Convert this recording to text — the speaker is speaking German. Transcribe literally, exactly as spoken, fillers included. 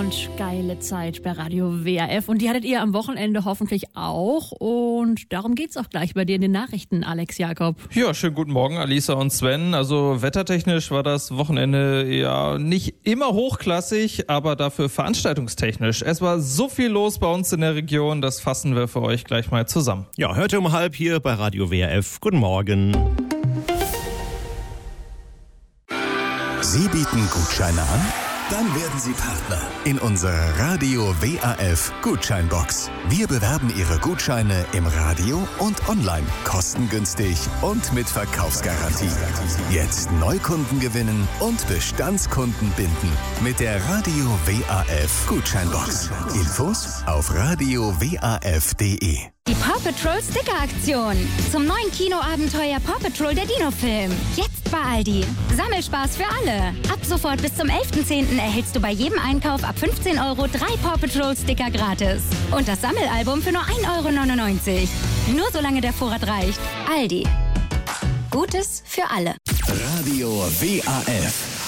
und geile Zeit bei Radio W R F. Und die hattet ihr am Wochenende hoffentlich auch. Und darum geht's auch gleich bei dir in den Nachrichten, Alex Jakob. Ja, schönen guten Morgen, Alisa und Sven. Also wettertechnisch war das Wochenende ja nicht immer hochklassig, aber dafür veranstaltungstechnisch. Es war so viel los bei uns in der Region, das fassen wir für euch gleich mal zusammen. Ja, heute um halb hier bei Radio W R F. Guten Morgen. Sie bieten Gutscheine an? Dann werden Sie Partner in unserer Radio W A F Gutscheinbox. Wir bewerben Ihre Gutscheine im Radio und online, kostengünstig und mit Verkaufsgarantie. Jetzt Neukunden gewinnen und Bestandskunden binden mit der Radio W A F Gutscheinbox. Infos auf radio w a f punkt d e. Die Paw Patrol Sticker-Aktion. Zum neuen Kinoabenteuer Paw Patrol der Dino-Film. Jetzt bei Aldi. Sammelspaß für alle. Ab sofort bis zum elften zehnten erhältst du bei jedem Einkauf ab fünfzehn Euro drei Paw Patrol Sticker gratis. Und das Sammelalbum für nur ein Euro neunundneunzig. Nur solange der Vorrat reicht. Aldi. Gutes für alle. Radio W A F